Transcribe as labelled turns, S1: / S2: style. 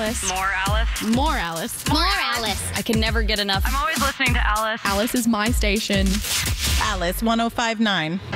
S1: Alice.
S2: More Alice.
S1: More Alice.
S3: More Alice.
S1: I can never get enough.
S2: I'm always listening to Alice.
S1: Alice is my station.
S4: Alice 105.9.